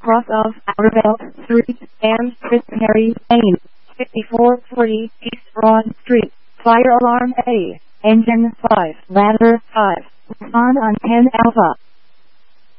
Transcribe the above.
cross of Arabelle Street and Prisonary Lane, 5440 East Broad Street. Fire alarm A. Engine 5. Ladder 5. Respond on 10 Alpha.